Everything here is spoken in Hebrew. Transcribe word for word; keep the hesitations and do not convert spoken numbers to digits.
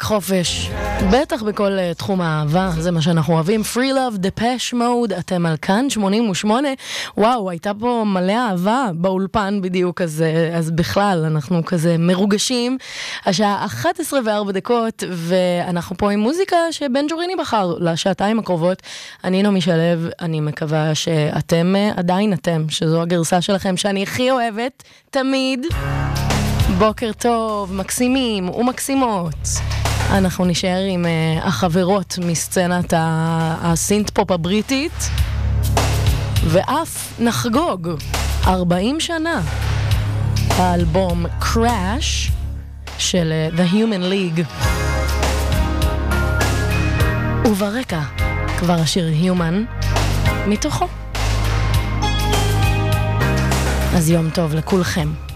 חופש, בטח בכל uh, תחום האהבה, זה מה שאנחנו אוהבים. Free Love, Depeche Mode, אתם על כאן שמונים ושמונה. וואו, הייתה פה מלא אהבה באולפן בדיוק, אז, אז בכלל אנחנו כזה מרוגשים. השעה אחת עשרה וארבע דקות, ואנחנו פה עם מוזיקה שבן ג'וריני בחר לשעתיים הקרובות. אני נעמי שלו, אני מקווה שאתם עדיין אתם, שזו הגרסה שלכם שאני הכי אוהבת, תמיד. בוקר טוב, מקסימים ומקסימות. אנחנו נשאר עם uh, החברות מסצנת הסינט פופ הבריטית, ואף נחגוג ארבעים שנה האלבום Crash של uh, The Human League. וברקע כבר השיר Human מתוכו. אז יום טוב לכולכם.